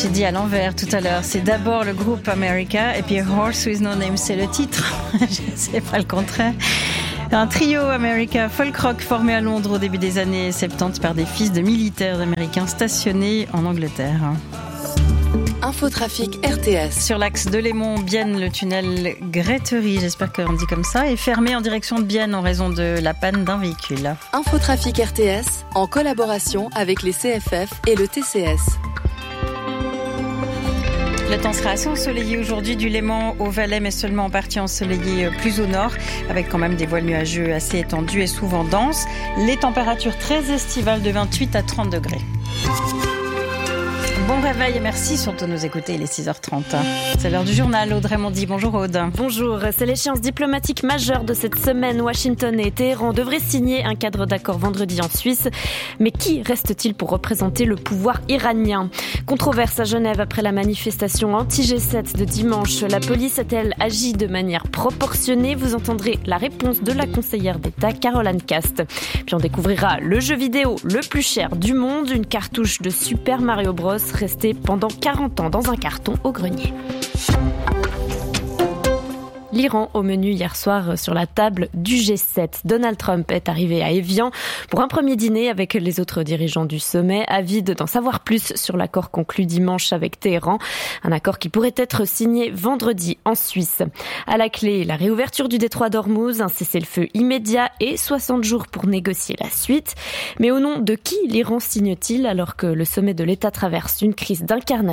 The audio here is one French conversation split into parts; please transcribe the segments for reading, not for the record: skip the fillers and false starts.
J'ai dit à l'envers tout à l'heure, c'est d'abord le groupe America et puis A Horse With No Name, c'est le titre. C'est pas le contraire. Un trio America folk rock formé à Londres au début des années 70 par des fils de militaires américains stationnés en Angleterre. Infotrafic RTS. Sur l'axe de Lémont-Bienne, le tunnel Gretterie, j'espère qu'on dit comme ça, est fermé en direction de Bienne en raison de la panne d'un véhicule. Infotrafic RTS en collaboration avec les CFF et le TCS. Le temps sera assez ensoleillé aujourd'hui du Léman au Valais, mais seulement en partie ensoleillé plus au nord, avec quand même des voiles nuageux assez étendus et souvent denses. Les températures très estivales de 28 à 30 degrés. Bon réveil et merci surtout de nous écouter, il est 6h30. C'est l'heure du journal, Audrey Mondy. Bonjour Aude. Bonjour, c'est l'échéance diplomatique majeure de cette semaine. Washington et Téhéran devraient signer un cadre d'accord vendredi en Suisse. Mais qui reste-t-il pour représenter le pouvoir iranien ? Controverse à Genève après la manifestation anti-G7 de dimanche. La police a-t-elle agi de manière proportionnée ? Vous entendrez la réponse de la conseillère d'État Caroline Cast. Puis on découvrira le jeu vidéo le plus cher du monde, une cartouche de Super Mario Bros restée pendant 40 ans dans un carton au grenier. L'Iran au menu hier soir sur la table du G7. Donald Trump est arrivé à Évian pour un premier dîner avec les autres dirigeants du sommet, avides d'en savoir plus sur l'accord conclu dimanche avec Téhéran. Un accord qui pourrait être signé vendredi en Suisse. À la clé, la réouverture du détroit d'Ormuz, un cessez-le-feu immédiat et 60 jours pour négocier la suite. Mais au nom de qui l'Iran signe-t-il alors que le sommet de l'État traverse une crise d'incarnation ?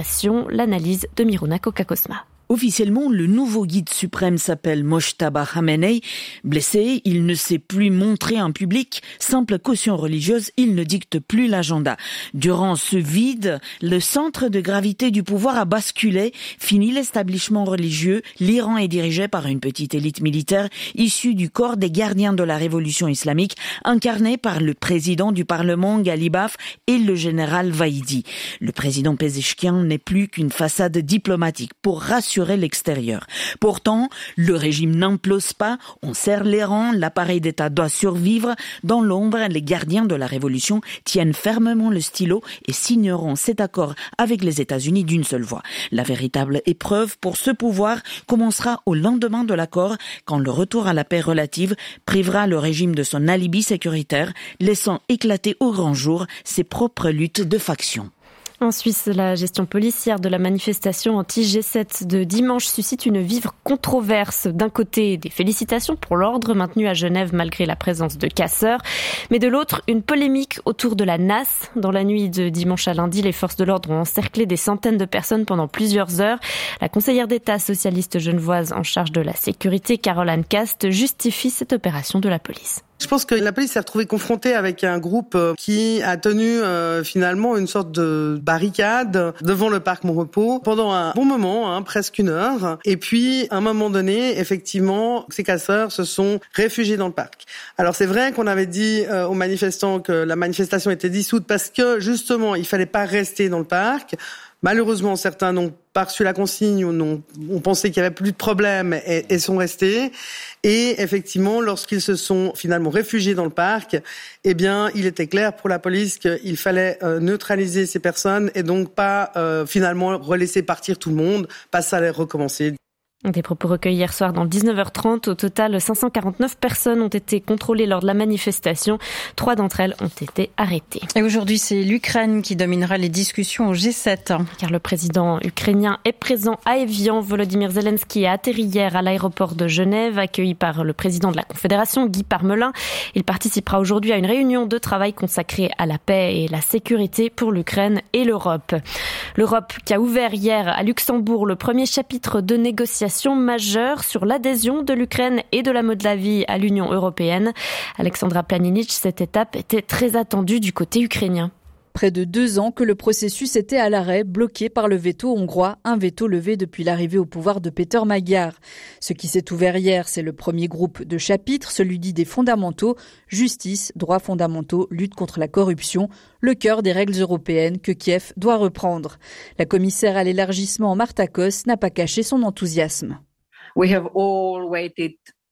L'analyse de Miruna Kokakosma. Officiellement, le nouveau guide suprême s'appelle Mojtaba Khamenei. Blessé, il ne sait plus montrer en public. Simple caution religieuse, il ne dicte plus l'agenda. Durant ce vide, le centre de gravité du pouvoir a basculé. Fini l'établissement religieux. L'Iran est dirigé par une petite élite militaire issue du corps des gardiens de la révolution islamique, incarnée par le président du Parlement, Ghalibaf, et le général Vaïdi. Le président Pezeshkian n'est plus qu'une façade diplomatique pour rassurer l'extérieur. Pourtant, le régime n'implose pas, on serre les rangs, l'appareil d'État doit survivre. Dans l'ombre, les gardiens de la révolution tiennent fermement le stylo et signeront cet accord avec les États-Unis d'une seule voix. La véritable épreuve pour ce pouvoir commencera au lendemain de l'accord, quand le retour à la paix relative privera le régime de son alibi sécuritaire, laissant éclater au grand jour ses propres luttes de faction. En Suisse, la gestion policière de la manifestation anti-G7 de dimanche suscite une vive controverse. D'un côté, des félicitations pour l'ordre maintenu à Genève malgré la présence de casseurs, mais de l'autre, une polémique autour de la NAS. Dans la nuit de dimanche à lundi, les forces de l'ordre ont encerclé des centaines de personnes pendant plusieurs heures. La conseillère d'État socialiste genevoise en charge de la sécurité, Caroline Cast, justifie cette opération de la police. Je pense que la police s'est retrouvée confrontée avec un groupe qui a tenu finalement une sorte de barricade devant le parc Mon-Repos pendant un bon moment, presque une heure. Et puis, à un moment donné, effectivement, ces casseurs se sont réfugiés dans le parc. Alors c'est vrai qu'on avait dit aux manifestants que la manifestation était dissoute parce que justement, il fallait pas rester dans le parc. Malheureusement, certains n'ont pas reçu la consigne ou ont pensé qu'il y avait plus de problème et sont restés. Et effectivement, lorsqu'ils se sont finalement réfugiés dans le parc, eh bien, il était clair pour la police qu'il fallait neutraliser ces personnes et donc pas finalement relaisser partir tout le monde, pas ça allait recommencer. Des propos recueillis hier soir dans 19h30. Au total, 549 personnes ont été contrôlées lors de la manifestation. 3 d'entre elles ont été arrêtées. Et aujourd'hui, c'est l'Ukraine qui dominera les discussions au G7. Car le président ukrainien est présent à Évian. Volodymyr Zelensky a atterri hier à l'aéroport de Genève, accueilli par le président de la Confédération, Guy Parmelin. Il participera aujourd'hui à une réunion de travail consacrée à la paix et la sécurité pour l'Ukraine et l'Europe. L'Europe qui a ouvert hier à Luxembourg le premier chapitre de négociation majeure sur l'adhésion de l'Ukraine et de la Moldavie à l'Union européenne. Alexandra Planinic, cette étape était très attendue du côté ukrainien. Près de 2 ans que le processus était à l'arrêt, bloqué par le veto hongrois, un veto levé depuis l'arrivée au pouvoir de Péter Magyar. Ce qui s'est ouvert hier, c'est le premier groupe de chapitres, celui dit des fondamentaux, justice, droits fondamentaux, lutte contre la corruption, le cœur des règles européennes que Kiev doit reprendre. La commissaire à l'élargissement Marta Kos n'a pas caché son enthousiasme. We have all waited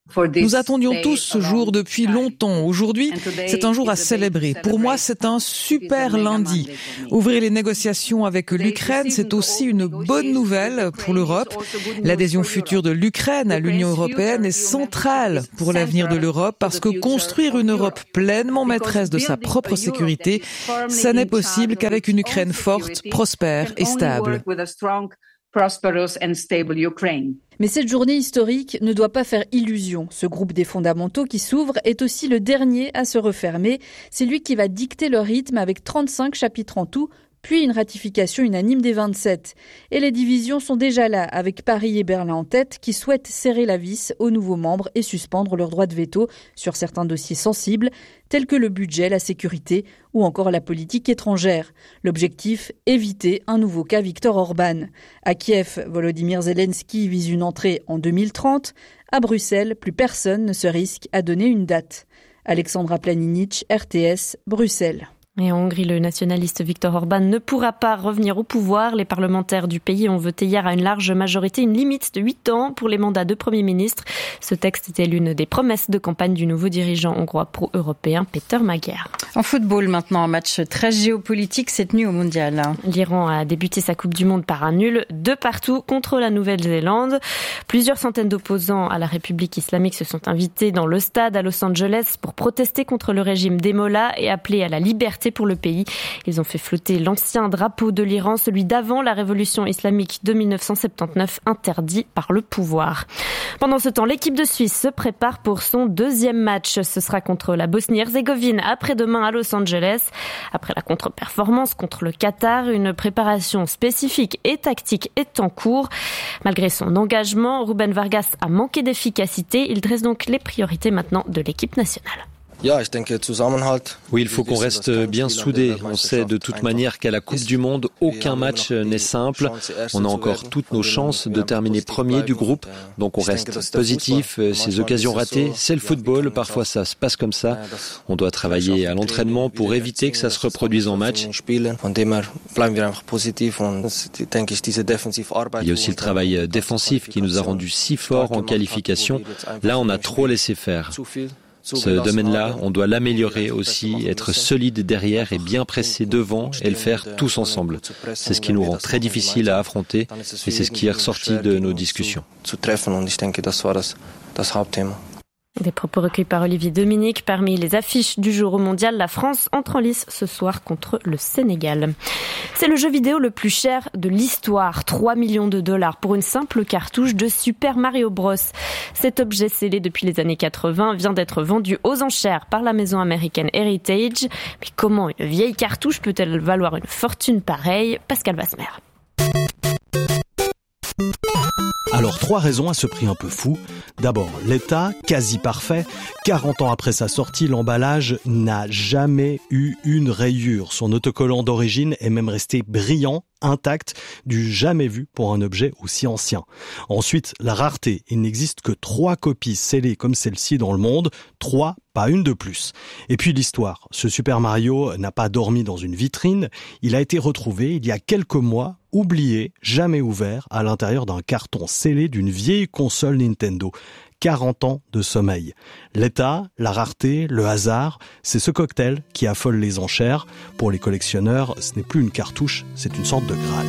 Nous attendions tous ce jour depuis longtemps. Aujourd'hui, c'est un jour à célébrer. Pour moi, c'est un super lundi. Ouvrir les négociations avec l'Ukraine, c'est aussi une bonne nouvelle pour l'Europe. L'adhésion future de l'Ukraine à l'Union européenne est centrale pour l'avenir de l'Europe parce que construire une Europe pleinement maîtresse de sa propre sécurité, ça n'est possible qu'avec une Ukraine forte, prospère et stable. Mais cette journée historique ne doit pas faire illusion. Ce groupe des fondamentaux qui s'ouvre est aussi le dernier à se refermer. C'est lui qui va dicter le rythme avec 35 chapitres en tout, puis une ratification unanime des 27. Et les divisions sont déjà là, avec Paris et Berlin en tête, qui souhaitent serrer la vis aux nouveaux membres et suspendre leur droit de veto sur certains dossiers sensibles, tels que le budget, la sécurité ou encore la politique étrangère. L'objectif, éviter un nouveau cas Viktor Orban. À Kiev, Volodymyr Zelensky vise une entrée en 2030. À Bruxelles, plus personne ne se risque à donner une date. Alexandra Planinic, RTS, Bruxelles. Et en Hongrie, le nationaliste Viktor Orban ne pourra pas revenir au pouvoir. Les parlementaires du pays ont voté hier à une large majorité une limite de 8 ans pour les mandats de Premier ministre. Ce texte était l'une des promesses de campagne du nouveau dirigeant hongrois pro-européen Péter Magyar. En football maintenant, un match très géopolitique cette nuit au Mondial. L'Iran a débuté sa Coupe du Monde par un nul de partout contre la Nouvelle-Zélande. Plusieurs centaines d'opposants à la République islamique se sont invités dans le stade à Los Angeles pour protester contre le régime des Mollahs et appeler à la liberté pour le pays. Ils ont fait flotter l'ancien drapeau de l'Iran, celui d'avant la révolution islamique de 1979, interdit par le pouvoir. Pendant ce temps, l'équipe de Suisse se prépare pour son deuxième match. Ce sera contre la Bosnie-Herzégovine après-demain à Los Angeles. Après la contre-performance contre le Qatar, une préparation spécifique et tactique est en cours. Malgré son engagement, Ruben Vargas a manqué d'efficacité. Il dresse donc les priorités maintenant de l'équipe nationale. Oui, il faut qu'on reste bien soudés. On sait de toute manière qu'à la Coupe du Monde, aucun match n'est simple. On a encore toutes nos chances de terminer premier du groupe. Donc on reste positif. Ces occasions ratées, c'est le football. Parfois ça se passe comme ça. On doit travailler à l'entraînement pour éviter que ça se reproduise en match. Il y a aussi le travail défensif qui nous a rendus si forts en qualification. Là, on a trop laissé faire. Ce domaine-là, on doit l'améliorer aussi, être solide derrière et bien pressé devant et le faire tous ensemble. C'est ce qui nous rend très difficile à affronter et c'est ce qui est ressorti de nos discussions. Des propos recueillis par Olivier Dominique. Parmi les affiches du jour au mondial, la France entre en lice ce soir contre le Sénégal. C'est le jeu vidéo le plus cher de l'histoire. 3 millions de dollars pour une simple cartouche de Super Mario Bros. Cet objet scellé depuis les années 80 vient d'être vendu aux enchères par la maison américaine Heritage. Mais comment une vieille cartouche peut-elle valoir une fortune pareille? Pascal Vasmer. Alors 3 raisons à ce prix un peu fou. D'abord, l'état, quasi parfait. 40 ans après sa sortie, l'emballage n'a jamais eu une rayure. Son autocollant d'origine est même resté brillant, intact, du jamais vu pour un objet aussi ancien. Ensuite, la rareté. Il n'existe que 3 copies scellées comme celle-ci dans le monde. 3, pas une de plus. Et puis l'histoire. Ce Super Mario n'a pas dormi dans une vitrine. Il a été retrouvé il y a quelques mois, oublié, jamais ouvert, à l'intérieur d'un carton scellé d'une vieille console Nintendo. 40 ans de sommeil. L'état, la rareté, le hasard, c'est ce cocktail qui affole les enchères. Pour les collectionneurs, ce n'est plus une cartouche, c'est une sorte de Graal.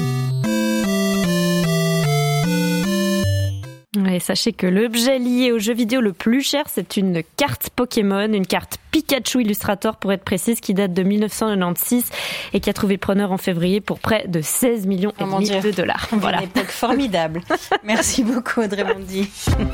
Et sachez que l'objet lié au jeu vidéo le plus cher, c'est une carte Pokémon, une carte Pikachu Illustrator pour être précise, qui date de 1996 et qui a trouvé preneur en février pour près de 16 millions et demi de dollars. Voilà. Une époque formidable. Merci beaucoup Audrey Bondy.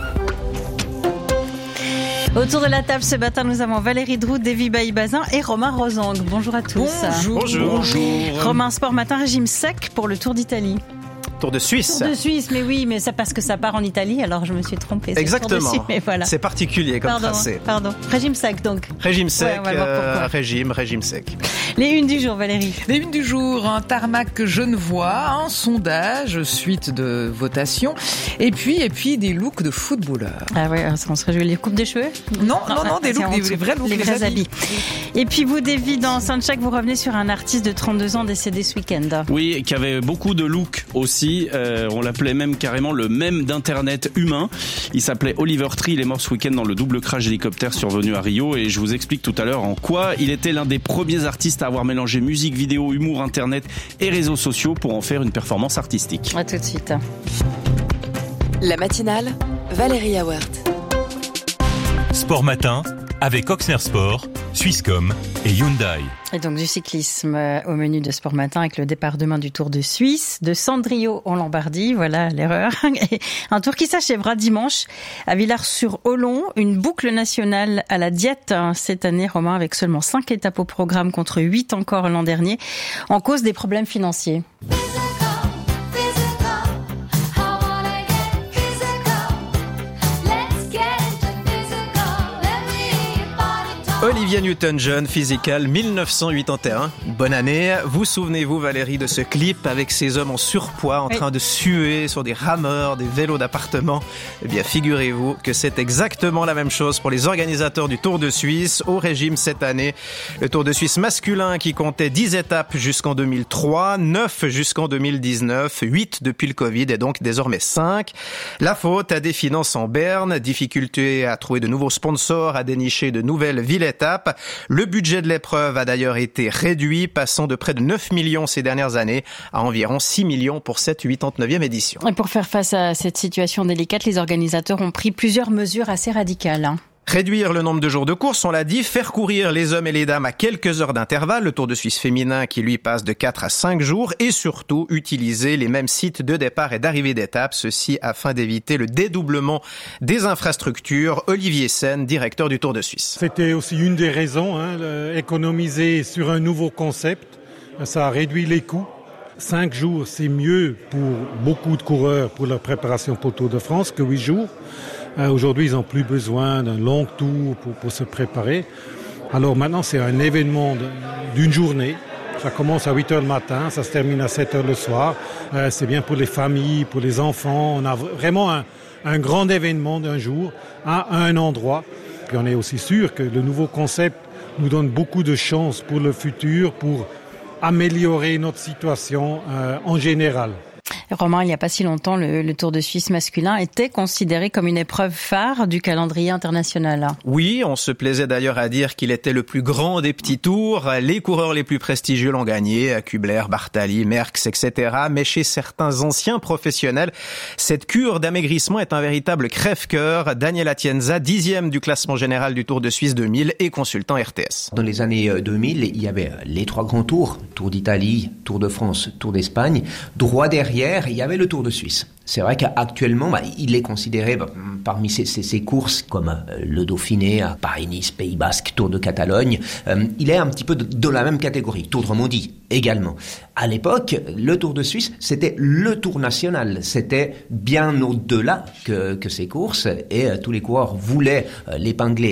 Autour de la table ce matin, nous avons Valérie Droud, Davy Bailly-Bazin et Romain Rozang. Bonjour à tous. Bonjour. Romain, sport matin, régime sec pour le Tour d'Italie. Tour de Suisse. Tour de Suisse, mais oui, mais c'est parce que ça part en Italie, alors je me suis trompée. Exactement. Suisse, mais voilà. C'est particulier comme tracé. Pardon. Régime sec donc. Régime sec, régime sec. Les unes du jour, Valérie. Les unes du jour, un tarmac genevois, un sondage, suite de votation, et puis des looks de footballeurs. Ah ouais, on se réjouit. Les coupes des cheveux? Non, des looks, des vrais looks, les vrais habits. Et puis vous, Davy, dans Soundcheck, vous revenez sur un artiste de 32 ans décédé ce week-end. Oui, qui avait beaucoup de looks aussi. aussi. On l'appelait même carrément le mème d'internet humain. Il s'appelait Oliver Tree. Il est mort ce week-end dans le double crash d'hélicoptère survenu à Rio, et je vous explique tout à l'heure en quoi il était l'un des premiers artistes à avoir mélangé musique, vidéo, humour, internet et réseaux sociaux pour en faire une performance artistique. À tout de suite. La matinale, Valérie Awert. Sport matin avec Oxner Sport, Swisscom et Hyundai. Et donc du cyclisme au menu de Sport Matin avec le départ demain du Tour de Suisse, de Sandrio en Lombardie, voilà l'erreur. Et un tour qui s'achèvera dimanche à Villars-sur-Olon, une boucle nationale à la diète cette année, Romain, avec seulement 5 étapes au programme contre 8 encore l'an dernier, en cause des problèmes financiers. Olivia Newton-John, Physical, 1981. Bonne année. Vous souvenez-vous, Valérie, de ce clip avec ces hommes en surpoids en train de suer sur des rameurs, des vélos d'appartement? Eh bien, figurez-vous que c'est exactement la même chose pour les organisateurs du Tour de Suisse au régime cette année. Le Tour de Suisse masculin qui comptait 10 étapes jusqu'en 2003, 9 jusqu'en 2019, 8 depuis le Covid et donc désormais 5. La faute à des finances en berne, difficulté à trouver de nouveaux sponsors, à dénicher de nouvelles villes étape. Le budget de l'épreuve a d'ailleurs été réduit, passant de près de 9 millions ces dernières années à environ 6 millions pour cette 89e édition. Et pour faire face à cette situation délicate, les organisateurs ont pris plusieurs mesures assez radicales. Réduire le nombre de jours de course, on l'a dit, faire courir les hommes et les dames à quelques heures d'intervalle, le Tour de Suisse féminin qui lui passe de 4 à 5 jours, et surtout utiliser les mêmes sites de départ et d'arrivée d'étape, ceci afin d'éviter le dédoublement des infrastructures. Olivier Sen, directeur du Tour de Suisse. C'était aussi une des raisons, économiser sur un nouveau concept, ça a réduit les coûts. 5 jours, c'est mieux pour beaucoup de coureurs pour leur préparation pour le Tour de France que 8 jours. Aujourd'hui, ils n'ont plus besoin d'un long tour pour se préparer. Alors maintenant, c'est un événement d'une journée. Ça commence à 8h le matin, ça se termine à 7h le soir. C'est bien pour les familles, pour les enfants. On a vraiment un grand événement d'un jour à un endroit. Puis on est aussi sûr que le nouveau concept nous donne beaucoup de chances pour le futur, pour améliorer notre situation en général. Romain, il n'y a pas si longtemps, le Tour de Suisse masculin était considéré comme une épreuve phare du calendrier international. Oui, on se plaisait d'ailleurs à dire qu'il était le plus grand des petits tours. Les coureurs les plus prestigieux l'ont gagné, Kubler, Bartali, Merckx, etc. Mais chez certains anciens professionnels, cette cure d'amaigrissement est un véritable crève-cœur. Daniel Atienza, 10e du classement général du Tour de Suisse 2000 et consultant RTS. Dans les années 2000, il y avait les 3 grands tours, Tour d'Italie, Tour de France, Tour d'Espagne. Droit derrière, il y avait le Tour de Suisse. C'est vrai qu'actuellement, il est considéré parmi ces courses comme le Dauphiné, Paris-Nice, Pays Basque, Tour de Catalogne. Il est un petit peu dans la même catégorie. Tour de Romandie également. À l'époque, le Tour de Suisse, c'était le Tour national. C'était bien au-delà que ces courses et tous les coureurs voulaient l'épingler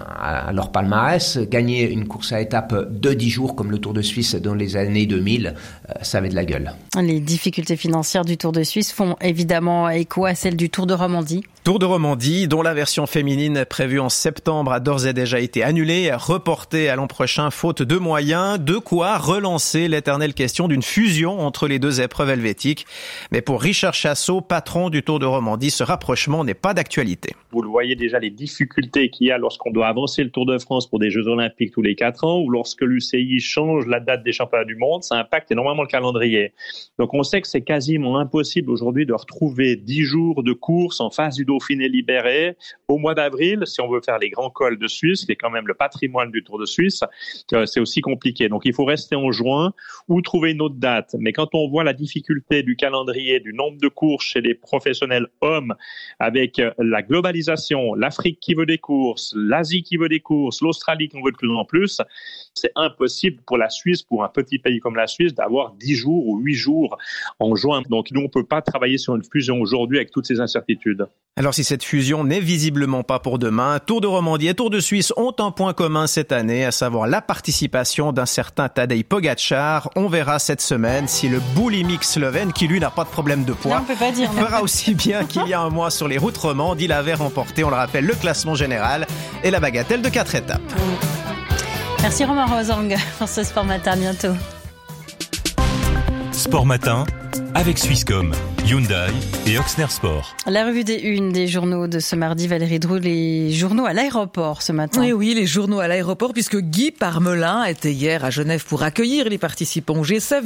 à leur palmarès. Gagner une course à étapes de 10 jours comme le Tour de Suisse dans les années 2000, ça avait de la gueule. Les difficultés financières du Tour de Suisse font évidemment écho à celle du Tour de Romandie. Tour de Romandie, dont la version féminine prévue en septembre a d'ores et déjà été annulée, reportée à l'an prochain faute de moyens, de quoi relancer l'éternelle question d'une fusion entre les deux épreuves helvétiques. Mais pour Richard Chassot, patron du Tour de Romandie, ce rapprochement n'est pas d'actualité. Vous le voyez déjà, les difficultés qu'il y a lorsqu'on doit avancer le Tour de France pour des Jeux Olympiques tous les 4 ans, ou lorsque l'UCI change la date des championnats du monde, ça impacte énormément le calendrier. Donc on sait que c'est quasiment impossible aujourd'hui de retrouver 10 jours de course en face du Dauphiné libéré au mois d'avril, si on veut faire les grands cols de Suisse, qui est quand même le patrimoine du Tour de Suisse, c'est aussi compliqué. Donc il faut rester en juin ou trouver une autre date. Mais quand on voit la difficulté du calendrier, du nombre de courses chez les professionnels hommes, avec la globalisation, l'Afrique qui veut des courses, l'Asie qui veut des courses, l'Australie qui en veut de plus en plus, c'est impossible pour la Suisse, pour un petit pays comme la Suisse, d'avoir 10 jours ou 8 jours en juin. Donc nous, on ne peut pas travailler sur une fusion aujourd'hui avec toutes ces incertitudes. Alors si cette fusion n'est visiblement pas pour demain, Tour de Romandie et Tour de Suisse ont un point commun cette année, à savoir la participation d'un certain Tadej Pogačar. On verra cette semaine si le boulimique slovène, qui lui n'a pas de problème de poids, non, on peut pas dire, fera aussi bien qu'il y a un mois sur les routes romandes. Il avait remporté, on le rappelle, le classement général et la bagatelle de 4 étapes. Merci Romain Rosang pour ce Sport Matin, bientôt. Sport Matin, avec Swisscom, Hyundai et Ochsner Sport. La revue des unes des journaux de ce mardi, Valérie Drou, les journaux à l'aéroport ce matin. Oui, les journaux à l'aéroport, puisque Guy Parmelin était hier à Genève pour accueillir les participants au G7.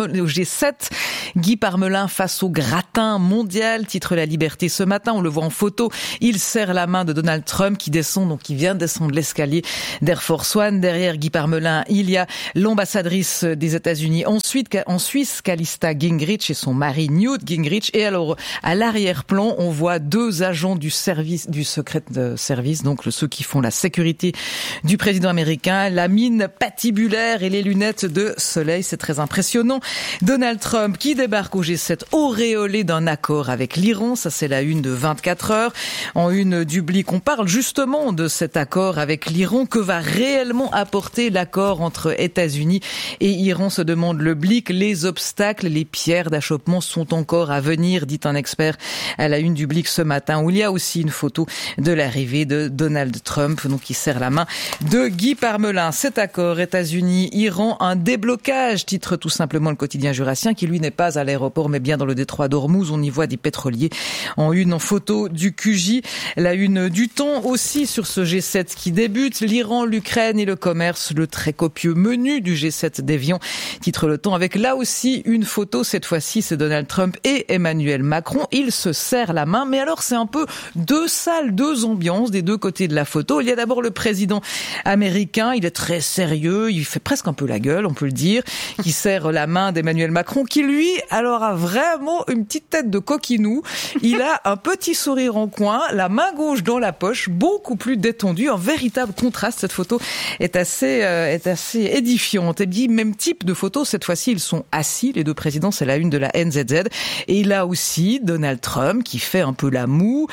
Guy Parmelin face au gratin mondial, titre La Liberté ce matin. On le voit en photo. Il serre la main de Donald Trump qui vient de descendre l'escalier d'Air Force One. Derrière Guy Parmelin, il y a l'ambassadrice des États-Unis en Suisse, Calista Gingrich, et son mari Newt Gingrich. Et alors, à l'arrière-plan, on voit deux agents du secret de service, donc ceux qui font la sécurité du président américain, la mine patibulaire et les lunettes de soleil, c'est très impressionnant. Donald Trump qui débarque au G7 auréolé d'un accord avec l'Iran, ça c'est la une de 24 heures. En une du Blick, on parle justement de cet accord avec l'Iran. Que va réellement apporter l'accord entre États-Unis et Iran, se demande le Blick. Les obstacles, les pierres d'achoppement sont encore à venir, dit un expert à la une du Blick ce matin, où il y a aussi une photo de l'arrivée de Donald Trump, donc qui serre la main de Guy Parmelin. Cet accord États-Unis-Iran, un déblocage, titre tout simplement le quotidien jurassien, qui lui n'est pas à l'aéroport mais bien dans le détroit d'Ormuz. On y voit des pétroliers en une en photo du QJ. La une du Temps aussi sur ce G7 qui débute, l'Iran, l'Ukraine et le commerce, le très copieux menu du G7 d'Évian, titre le Temps, avec là aussi une photo, cette fois-ci c'est Donald Trump et Emmanuel Macron. Ils se serrent la main, mais alors c'est un peu deux salles, deux ambiances des deux côtés de la photo. Il y a d'abord le président américain, il est très sérieux, il fait presque un peu la gueule, on peut le dire, qui serre la main d'Emmanuel Macron, qui lui, alors a vraiment une petite tête de coquinou. Il a un petit sourire en coin, la main gauche dans la poche, beaucoup plus détendu, un véritable contraste. Cette photo est assez édifiante. Et dit même type de photo, cette fois-ci ils sont assis, les deux présidents, c'est la une de la NZZ. Et il a aussi Donald Trump qui fait un peu la moue.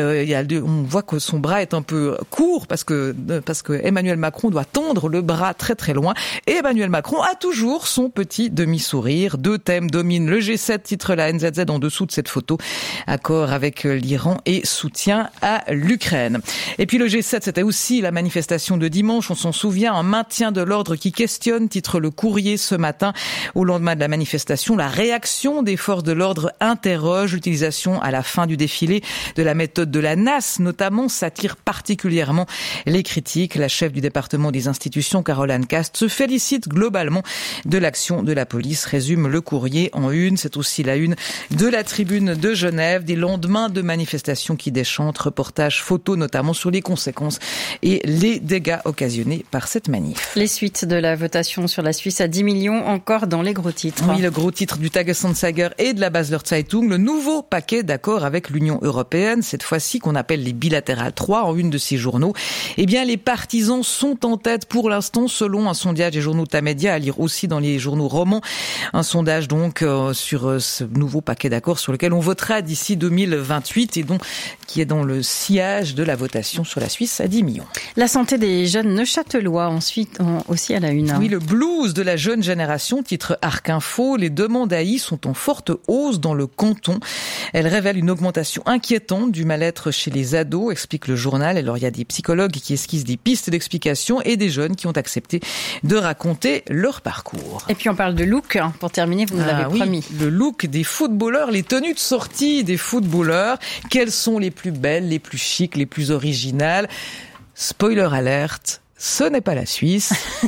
On voit que son bras est un peu court parce que Emmanuel Macron doit tendre le bras très très loin. Et Emmanuel Macron a toujours son petit demi-sourire. Deux thèmes dominent le G7, titre la NZZ en dessous de cette photo. Accord avec l'Iran et soutien à l'Ukraine. Et puis le G7, c'était aussi la manifestation de dimanche. On s'en souvient, un maintien de l'ordre qui questionne, titre le Courrier ce matin. Au lendemain de la manifestation, la réaction des forces de l'ordre interroge. L'utilisation à la fin du défilé de la méthode de la NAS, notamment, s'attire particulièrement les critiques. La chef du département des institutions, Caroline Cast, se félicite globalement de l'action de la police, résume le Courrier en une. C'est aussi la une de la Tribune de Genève, des lendemains de manifestations qui déchantent, reportages photos notamment sur les conséquences et les dégâts occasionnés par cette manif. Les suites de la votation sur la Suisse à 10 millions, encore dans les gros titres. Oui, le gros titre du Tagesanzeiger et de la Basler Zeitung, le nouveau paquet d'accords avec l'Union européenne, cette fois-ci qu'on appelle les bilatérales 3 en une de ces journaux. Eh bien, les partisans sont en tête pour l'instant, selon un sondage des journaux Tamedia, à lire aussi dans les journaux romans. Un sondage donc sur ce nouveau paquet d'accords sur lequel on votera d'ici 2028 et donc qui est dans le sillage de la votation sur la Suisse à 10 millions. La santé des jeunes neuchâtelois ensuite aussi à la une. Oui, le blues de la jeune génération, titre Arc Info. Les demandes AI sont en forte hausse dans le canton. Elles révèlent une augmentation inquiétante du mal-être chez les ados, explique le journal. Alors il y a des psychologues qui esquissent des pistes d'explication et des jeunes qui ont accepté de raconter leur parcours. Et puis on parle de look, pour terminer, vous nous l'avez promis. Le look des footballeurs, les tenues de sortie des footballeurs. Quelles sont les plus belles, les plus chics, les plus originales? Spoiler alerte, ce n'est pas la Suisse.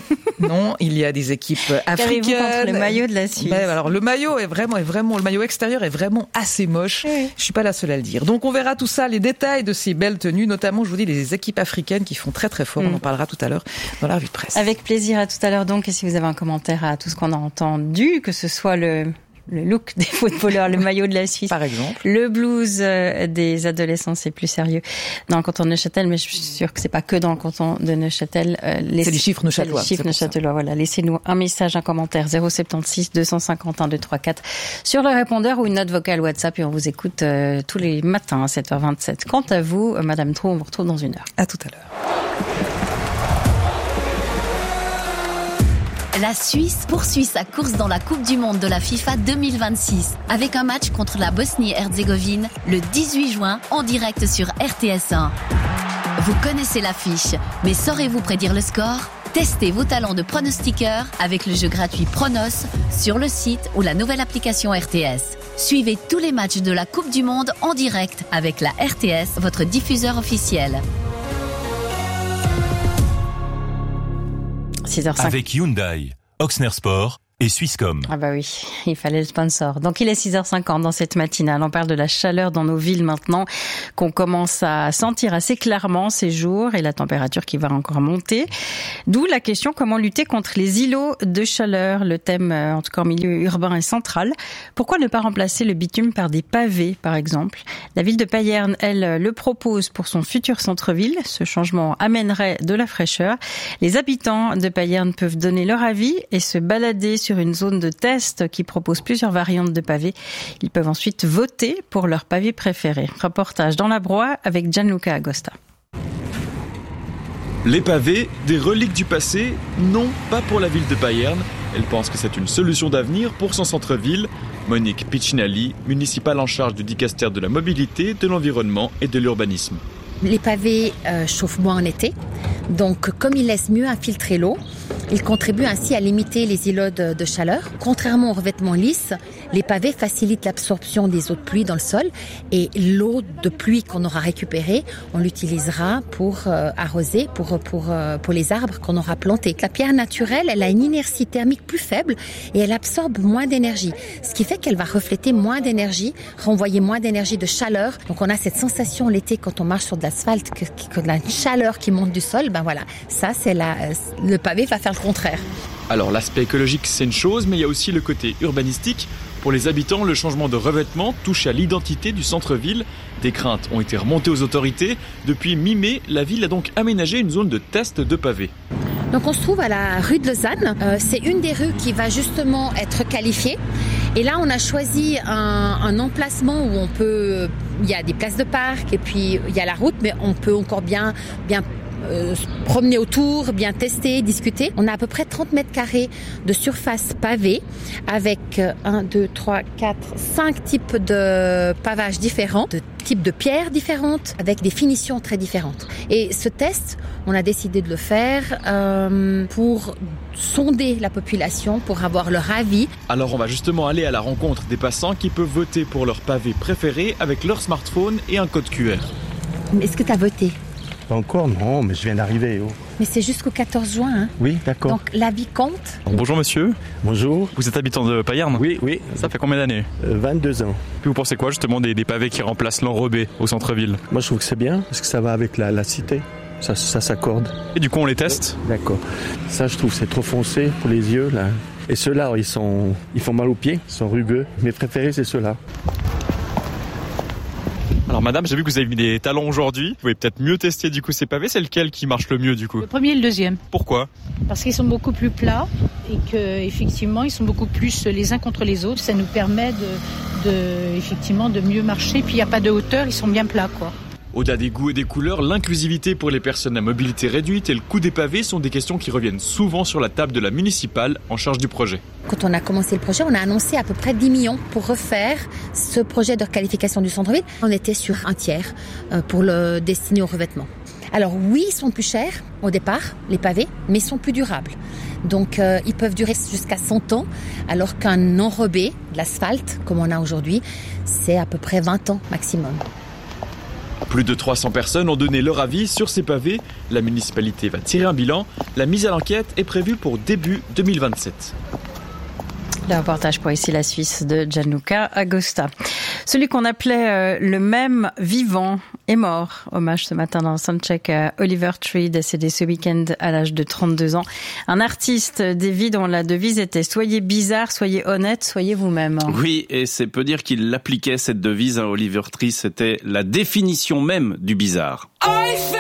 Non, il y a des équipes africaines. Qu'avez-vous contre le maillot de la Suisse? Alors le maillot est vraiment, le maillot extérieur est vraiment assez moche. Oui. Je suis pas la seule à le dire. Donc on verra tout ça, les détails de ces belles tenues, notamment je vous dis les équipes africaines qui font très très fort. On en parlera tout à l'heure dans la revue de presse. Avec plaisir, à tout à l'heure donc. Et si vous avez un commentaire à tout ce qu'on a entendu, que ce soit le look des footballeurs, le maillot de la Suisse, par exemple, le blues des adolescents, c'est plus sérieux dans le canton de Neuchâtel, mais je suis sûre que c'est pas que dans le canton de Neuchâtel. C'est les chiffres neuchâtelois. Les chiffres neuchâtelois, voilà. Laissez-nous un message, un commentaire 076 251 234 sur le répondeur ou une note vocale WhatsApp et on vous écoute tous les matins à 7h27. Quant à vous, Madame Trou, on vous retrouve dans une heure. À tout à l'heure. La Suisse poursuit sa course dans la Coupe du Monde de la FIFA 2026 avec un match contre la Bosnie-Herzégovine le 18 juin en direct sur RTS1. Vous connaissez l'affiche, mais saurez-vous prédire le score ? Testez vos talents de pronostiqueur avec le jeu gratuit Pronos sur le site ou la nouvelle application RTS. Suivez tous les matchs de la Coupe du Monde en direct avec la RTS, votre diffuseur officiel. 6h05. Avec Hyundai, Oxner Sport et Swisscom. Ah bah oui, il fallait le sponsor. Donc il est 6h50 dans cette matinale. On parle de la chaleur dans nos villes maintenant, qu'on commence à sentir assez clairement ces jours et la température qui va encore monter. D'où la question, comment lutter contre les îlots de chaleur? Le thème, en tout cas en milieu urbain, est central. Pourquoi ne pas remplacer le bitume par des pavés, par exemple? La ville de Payerne, elle, le propose pour son futur centre-ville. Ce changement amènerait de la fraîcheur. Les habitants de Payerne peuvent donner leur avis et se balader sur une zone de test qui propose plusieurs variantes de pavés. Ils peuvent ensuite voter pour leur pavé préféré. Reportage dans la Broye avec Gianluca Agosta. Les pavés, des reliques du passé? Non, pas pour la ville de Payerne. Elle pense que c'est une solution d'avenir pour son centre-ville. Monique Piccinelli, municipale en charge du dicastère de la mobilité, de l'environnement et de l'urbanisme. Les pavés chauffent moins en été, donc comme ils laissent mieux infiltrer l'eau, ils contribuent ainsi à limiter les îlots de chaleur. Contrairement aux revêtements lisses, les pavés facilitent l'absorption des eaux de pluie dans le sol et l'eau de pluie qu'on aura récupérée, on l'utilisera pour arroser, pour les arbres qu'on aura plantés. La pierre naturelle, elle a une inertie thermique plus faible et elle absorbe moins d'énergie, ce qui fait qu'elle va refléter moins d'énergie, renvoyer moins d'énergie de chaleur. Donc on a cette sensation l'été quand on marche sur de l'asphalte que de la chaleur qui monte du sol. Ben voilà, ça c'est le pavé va faire le contraire. Alors l'aspect écologique c'est une chose, mais il y a aussi le côté urbanistique. Pour les habitants, le changement de revêtement touche à l'identité du centre-ville. Des craintes ont été remontées aux autorités. Depuis mi-mai, la ville a donc aménagé une zone de test de pavés. Donc on se trouve à la rue de Lausanne. C'est une des rues qui va justement être qualifiée. Et là, on a choisi un emplacement où il y a des places de parc et puis il y a la route, mais on peut encore bien se promener autour, bien tester, discuter. On a à peu près 30 mètres carrés de surface pavée avec 5 types de pavages différents, de types de pierres différentes, avec des finitions très différentes. Et ce test, on a décidé de le faire pour sonder la population, pour avoir leur avis. Alors on va justement aller à la rencontre des passants qui peuvent voter pour leur pavé préféré avec leur smartphone et un code QR. Est-ce que tu as voté ? Pas encore, non, mais je viens d'arriver. Oh. Mais c'est jusqu'au 14 juin. Hein. Oui, d'accord. Donc l'avis compte. Bonjour monsieur. Bonjour. Vous êtes habitant de Payerne ? Oui, oui. Ça fait combien d'années ? 22 ans. Puis vous pensez quoi justement des pavés qui remplacent l'enrobé au centre-ville ? Moi je trouve que c'est bien, parce que ça va avec la cité. Ça s'accorde. Et du coup on les teste ? D'accord. Ça je trouve c'est trop foncé pour les yeux là. Et ceux-là, ils font mal aux pieds, ils sont rugueux. Mes préférés c'est ceux-là. Alors madame, j'ai vu que vous avez mis des talons aujourd'hui. Vous pouvez peut-être mieux tester du coup ces pavés. C'est lequel qui marche le mieux du coup ? Le premier et le deuxième. Pourquoi ? Parce qu'ils sont beaucoup plus plats et qu'effectivement ils sont beaucoup plus les uns contre les autres. Ça nous permet effectivement de mieux marcher. Puis il n'y a pas de hauteur, ils sont bien plats quoi. Au-delà des goûts et des couleurs, l'inclusivité pour les personnes à mobilité réduite et le coût des pavés sont des questions qui reviennent souvent sur la table de la municipale en charge du projet. Quand on a commencé le projet, on a annoncé à peu près 10 millions pour refaire ce projet de requalification du centre-ville. On était sur un tiers pour le destiné au revêtement. Alors oui, ils sont plus chers au départ, les pavés, mais ils sont plus durables. Donc ils peuvent durer jusqu'à 100 ans, alors qu'un enrobé, de l'asphalte, comme on a aujourd'hui, c'est à peu près 20 ans maximum. Plus de 300 personnes ont donné leur avis sur ces pavés. La municipalité va tirer un bilan. La mise à l'enquête est prévue pour début 2027. Le reportage pour Ici la Suisse de Gianluca Agosta. Celui qu'on appelait le même vivant est mort. Hommage ce matin dans le Soundcheck à Oliver Tree, décédé ce week-end à l'âge de 32 ans. Un artiste des vies dont la devise était « Soyez bizarre, soyez honnête, soyez vous-même ». Oui, et c'est peu dire qu'il l'appliquait cette devise à Oliver Tree. C'était la définition même du bizarre.